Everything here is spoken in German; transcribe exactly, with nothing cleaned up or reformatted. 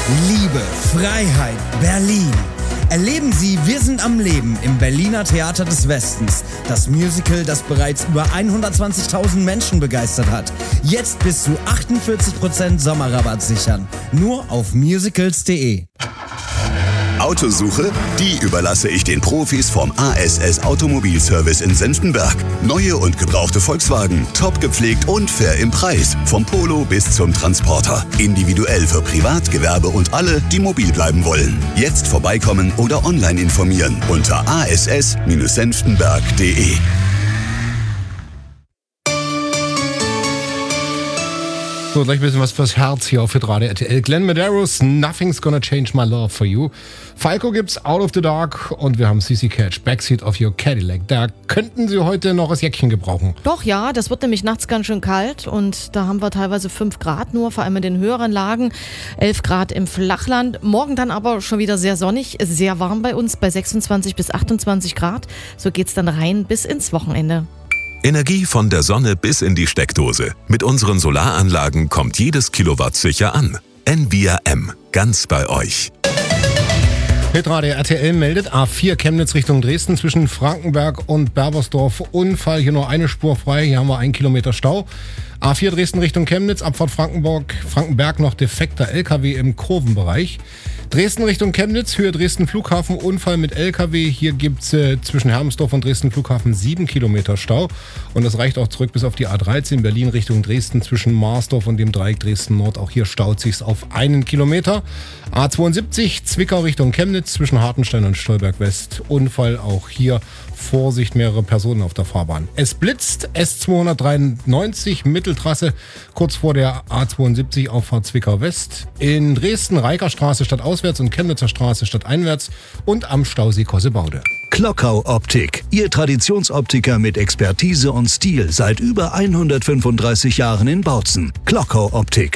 Liebe, Freiheit, Berlin. Erleben Sie Wir sind am Leben im Berliner Theater des Westens. Das Musical, das bereits über hundertzwanzigtausend Menschen begeistert hat. Jetzt bis zu achtundvierzig Prozent Sommerrabatt sichern. Nur auf musicals punkt de. Autosuche? Die überlasse ich den Profis vom A S S Automobilservice in Senftenberg. Neue und gebrauchte Volkswagen, top gepflegt und fair im Preis. Vom Polo bis zum Transporter. Individuell für Privat, Gewerbe und alle, die mobil bleiben wollen. Jetzt vorbeikommen oder online informieren unter a s s senftenberg punkt de. So, gleich ein bisschen was fürs Herz hier auf Hitradio R T L. Glenn Medeiros, Nothing's Gonna Change My Love For You. Falco gibt's, Out of the Dark, und wir haben C C Catch, Backseat of Your Cadillac. Da könnten Sie heute noch das Jäckchen gebrauchen. Doch, ja, das wird nämlich nachts ganz schön kalt und da haben wir teilweise fünf Grad nur, vor allem in den höheren Lagen, elf Grad im Flachland. Morgen dann aber schon wieder sehr sonnig, sehr warm bei uns, bei sechsundzwanzig bis achtundzwanzig Grad. So geht's dann rein bis ins Wochenende. Energie von der Sonne bis in die Steckdose. Mit unseren Solaranlagen kommt jedes Kilowatt sicher an. N V R M, ganz bei euch. Hitradio R T L meldet A vier Chemnitz Richtung Dresden zwischen Frankenberg und Berbersdorf. Unfall, hier nur eine Spur frei, hier haben wir einen Kilometer Stau. A vier Dresden Richtung Chemnitz, Abfahrt Frankenberg, Frankenberg noch defekter L K W im Kurvenbereich. Dresden Richtung Chemnitz, Höhe Dresden Flughafen, Unfall mit L K W. Hier gibt es äh, zwischen Hermsdorf und Dresden Flughafen sieben Kilometer Stau. Und das reicht auch zurück bis auf die A dreizehn, Berlin Richtung Dresden zwischen Marsdorf und dem Dreieck Dresden Nord. Auch hier staut sich's auf einen Kilometer. A zweiundsiebzig, Zwickau Richtung Chemnitz zwischen Hartenstein und Stolberg West. Unfall auch hier. Vorsicht, mehrere Personen auf der Fahrbahn. Es blitzt, S zweihundertdreiundneunzig, Mitteltrasse, kurz vor der A zweiundsiebzig, Auffahrt Zwickau West. In Dresden, Reikerstraße stadtauswärts und Chemnitzer Straße stadteinwärts und am Stausee Kossebaude. Klockau Optik, Ihr Traditionsoptiker mit Expertise und Stil seit über hundertfünfunddreißig Jahren in Bautzen. Klockau Optik.